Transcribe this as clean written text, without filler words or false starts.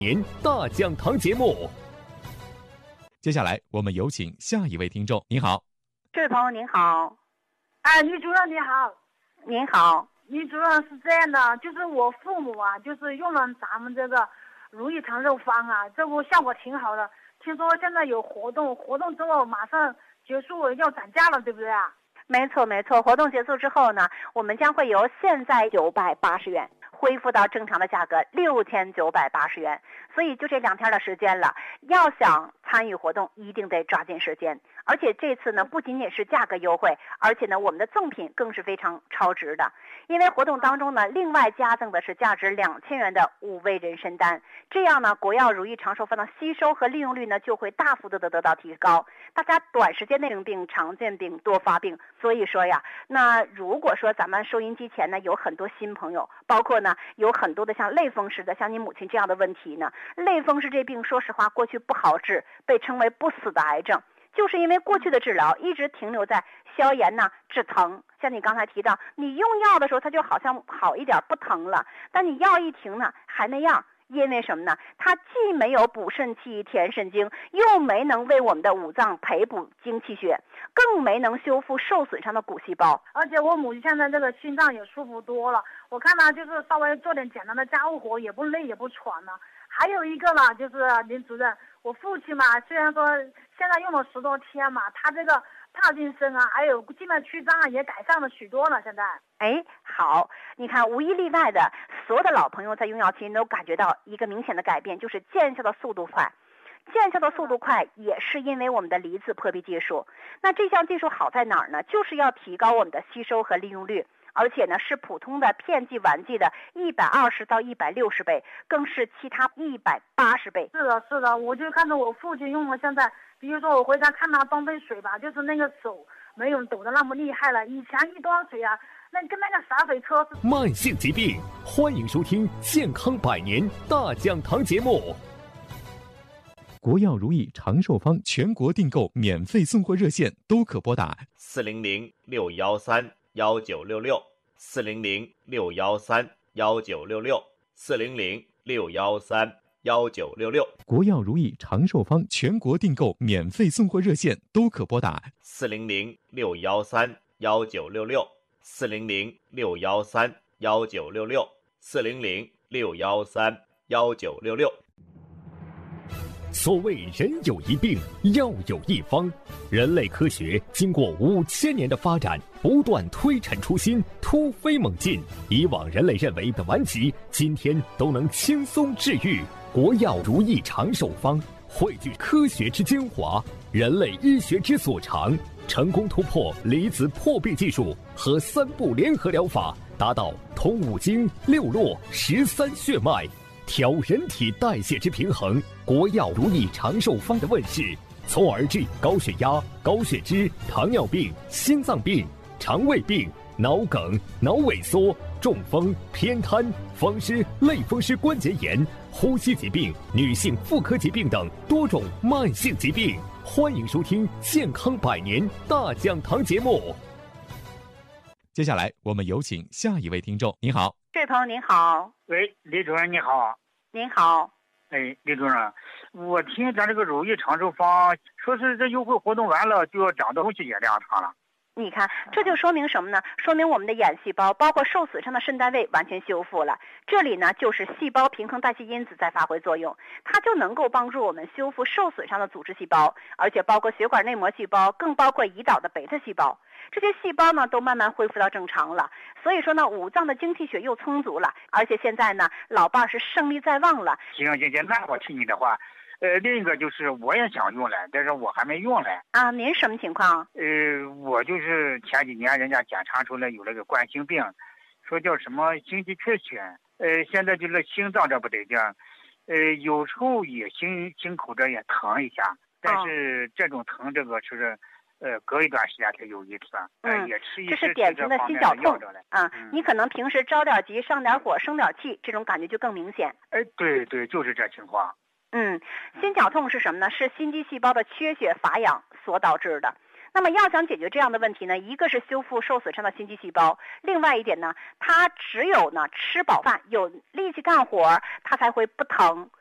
您大讲堂节目。 接下来我们有请下一位听众。您好， 这位朋友您好。 女主任你好。 您好。 女主任是这样的，就是我父母啊，就是用了咱们这个如意长寿方啊，这个效果挺好的。听说现在有活动之后马上结束要涨价了，对不对啊？ 没错，活动结束之后呢，我们将会由现在980元恢复到正常的价格6980元，所以就这2天的时间了。要想参与活动，一定得抓紧时间。而且这次呢，不仅仅是价格优惠，而且呢，我们的赠品更是非常超值的。因为活动当中呢，另外加赠的是价值2000元的5味人参丹，这样呢，国药如意长寿方的吸收和利用率呢，就会大幅度的得到提高。大家短时间内生病、常见病、多发病，所以说呀，那如果说咱们收音机前呢，有很多新朋友，包括呢，有很多的像类风湿的，像你母亲这样的问题呢，类风湿这病，说实话，过去不好治，被称为不死的癌症。就是因为过去的治疗一直停留在消炎呐、止疼。像你刚才提到，你用药的时候它就好像好一点不疼了，但你药一停呢还那样。因为什么呢？它既没有补肾气、填肾精，又没能为我们的五脏培补精气血，更没能修复受损伤的骨细胞。 而且我母亲现在这个心脏也舒服多了，我看她就是稍微做点简单的家务活，也不累也不喘了。还有一个呢，就是林主任，我父亲嘛，虽然说现在用了10多天嘛，他这个帕金森啊，还有静脉曲张啊，也改善了许多了。现在， 好，你看，无一例外的，所有的老朋友在用药期间都感觉到一个明显的改变，就是见效的速度快。见效的速度快，也是因为我们的离子破壁技术。那这项技术好在哪儿呢？就是要提高我们的吸收和利用率。而且呢，是普通的片剂、丸剂的120到160倍，更是其他180倍。 是的，我就看着我父亲用了，现在，比如说我回家看他端杯水吧，就是那个手没有抖得那么厉害了。以前一端水啊，那跟那个洒水车似的。 慢性疾病，欢迎收听健康100年大讲堂节目。 国药如意长寿方全国订购免费送货热线都可拨打 400-613-1966，400-613-1966，400-613-1966。 国药如意长寿方全国订购免费送货热线都可拨打 400-613-1966，400-613-1966，400-613-1966。所谓人有一病，药有一方。人类科学经过5000年的发展，不断推陈出新，突飞猛进。以往人类认为的顽疾，今天都能轻松治愈。国药如意长寿方汇聚科学之精华，人类医学之所长，成功突破离子破壁技术和3步联合疗法，达到通5经、6络、13穴脉，调人体代谢之平衡。国药如意长寿方的问世，从而治高血压、高血脂、糖尿病、心脏病、肠胃病、脑梗、脑萎缩、中风、偏瘫、风湿、类风湿关节炎、呼吸疾病、女性妇科疾病等多种慢性疾病。欢迎收听健康100年大讲堂节目。 接下来我们有请下一位听众。您好， 这位朋友您好。 喂，李主任你好。 您好。 李主任，我听咱这个如意长寿方说是这优惠活动完了就要长东西也2趟了。 你看，这就说明什么呢？说明我们的眼细胞，包括受损伤的肾单位完全修复了。这里呢，就是细胞平衡代谢因子在发挥作用，它就能够帮助我们修复受损伤的组织细胞，而且包括血管内膜细胞，更包括胰岛的贝塔细胞。这些细胞呢，都慢慢恢复到正常了。所以说呢，五脏的精气血又充足了，而且现在呢，老伴儿是胜利在望了。 行，那我听你的话。另一个就是我也想用来，但是我还没用来。 您什么情况？ 我就是前几年人家检查出来有那个冠心病，说叫什么心肌缺血。现在就是心脏这不得劲，有时候也心口这也疼一下，但是这种疼这个是隔一段时间才有一次。也吃一这是典型的心绞痛。你可能平时着点急、上点火、生点气，这种感觉就更明显。 对，就是这情况。 心绞痛是什么呢？是心肌细胞的缺血乏氧所导致的。那么要想解决这样的问题呢，一个是修复受损伤的心肌细胞，另外一点呢，它只有呢吃饱饭有力气干活，它才会不疼。